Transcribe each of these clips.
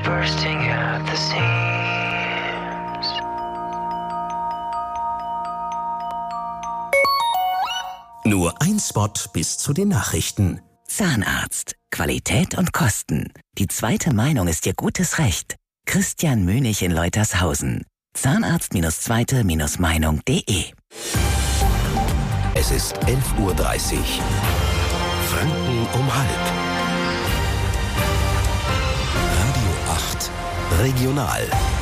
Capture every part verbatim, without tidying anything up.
bursting at the seams. Nur ein Spot bis zu den Nachrichten. Zahnarzt. Qualität und Kosten. Die zweite Meinung ist Ihr gutes Recht. Christian Mönig in Leutershausen. Zahnarzt-zweite-Meinung punkt de. Es ist elf Uhr dreißig. Franken um halb. Radio acht Regional.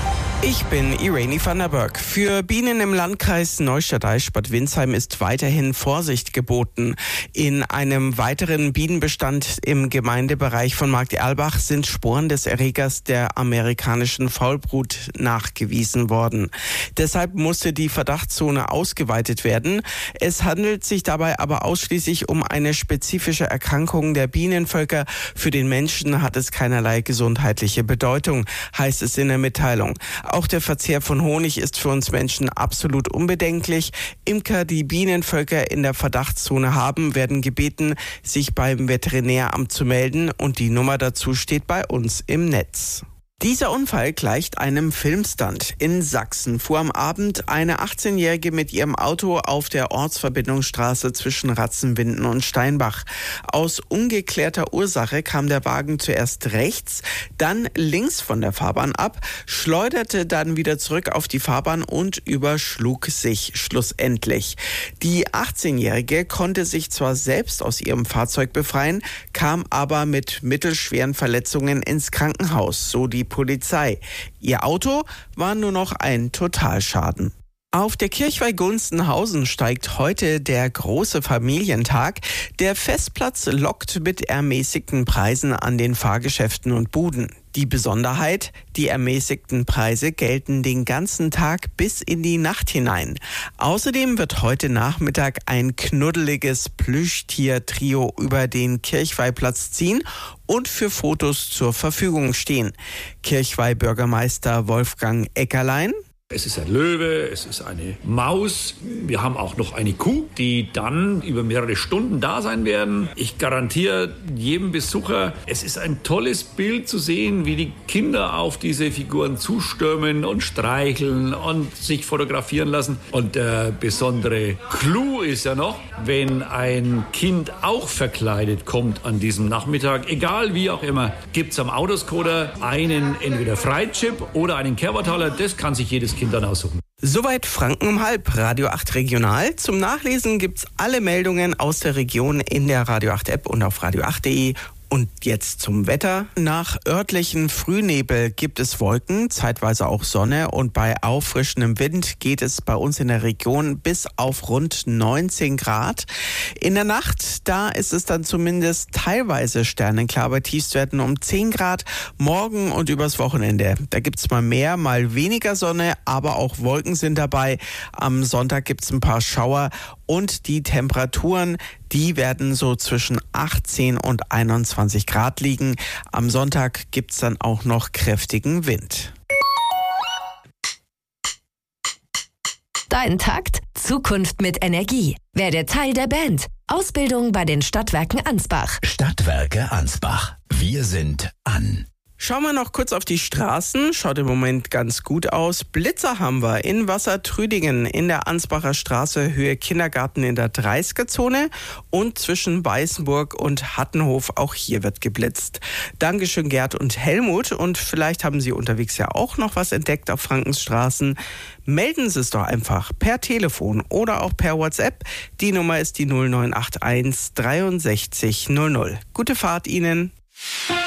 Ich bin Irene van der Berg. Für Bienen im Landkreis Neustadt-Eichstätt Windsheim ist weiterhin Vorsicht geboten. In einem weiteren Bienenbestand im Gemeindebereich von Markt-Erlbach sind Sporen des Erregers der amerikanischen Faulbrut nachgewiesen worden. Deshalb musste die Verdachtszone ausgeweitet werden. Es handelt sich dabei aber ausschließlich um eine spezifische Erkrankung der Bienenvölker. Für den Menschen hat es keinerlei gesundheitliche Bedeutung, heißt es in der Mitteilung. Auch der Verzehr von Honig ist für uns Menschen absolut unbedenklich. Imker, die Bienenvölker in der Verdachtszone haben, werden gebeten, sich beim Veterinäramt zu melden, und die Nummer dazu steht bei uns im Netz. Dieser Unfall gleicht einem Filmstunt. In Sachsen fuhr am Abend eine achtzehnjährige mit ihrem Auto auf der Ortsverbindungsstraße zwischen Ratzenwinden und Steinbach. Aus ungeklärter Ursache kam der Wagen zuerst rechts, dann links von der Fahrbahn ab, schleuderte dann wieder zurück auf die Fahrbahn und überschlug sich schlussendlich. Die achtzehnjährige konnte sich zwar selbst aus ihrem Fahrzeug befreien, kam aber mit mittelschweren Verletzungen ins Krankenhaus, so die Polizei. Ihr Auto war nur noch ein Totalschaden. Auf der Kirchweih Gunzenhausen steigt heute der große Familientag. Der Festplatz lockt mit ermäßigten Preisen an den Fahrgeschäften und Buden. Die Besonderheit: die ermäßigten Preise gelten den ganzen Tag bis in die Nacht hinein. Außerdem wird heute Nachmittag ein knuddeliges Plüschtier-Trio über den Kirchweihplatz ziehen und für Fotos zur Verfügung stehen. Kirchweih-Bürgermeister Wolfgang Eckerlein: Es ist ein Löwe, es ist eine Maus. Wir haben auch noch eine Kuh, die dann über mehrere Stunden da sein werden. Ich garantiere jedem Besucher, es ist ein tolles Bild zu sehen, wie die Kinder auf diese Figuren zustürmen und streicheln und sich fotografieren lassen. Und der besondere Clou ist ja noch, wenn ein Kind auch verkleidet kommt an diesem Nachmittag, egal wie auch immer, gibt es am Autoscoder einen entweder Freichip oder einen Kerbataler. Das kann sich jedes Kind dann aussuchen. Soweit Franken um halb, Radio acht Regional. Zum Nachlesen gibt's alle Meldungen aus der Region in der Radio acht App und auf radio acht punkt de. Und jetzt zum Wetter. Nach örtlichen Frühnebel gibt es Wolken, zeitweise auch Sonne, und bei auffrischendem Wind geht es bei uns in der Region bis auf rund neunzehn Grad. In der Nacht, da ist es dann zumindest teilweise sternenklar bei Tiefstwerten um zehn Grad. Morgen und übers Wochenende, da gibt es mal mehr, mal weniger Sonne, aber auch Wolken sind dabei. Am Sonntag gibt es ein paar Schauer, und die Temperaturen, die werden so zwischen achtzehn und einundzwanzig Grad liegen. Am Sonntag gibt es dann auch noch kräftigen Wind. Dein Takt? Zukunft mit Energie. Werde Teil der Band. Ausbildung bei den Stadtwerken Ansbach. Stadtwerke Ansbach. Wir sind an. Schauen wir noch kurz auf die Straßen. Schaut im Moment ganz gut aus. Blitzer haben wir in Wassertrüdingen in der Ansbacher Straße Höhe Kindergarten in der dreißiger-Zone und zwischen Weißenburg und Hattenhof. Auch hier wird geblitzt. Dankeschön Gerd und Helmut. Und vielleicht haben Sie unterwegs ja auch noch was entdeckt auf Frankens Straßen. Melden Sie es doch einfach per Telefon oder auch per WhatsApp. Die Nummer ist die null neun acht eins dreiundsechzig null null. Gute Fahrt Ihnen.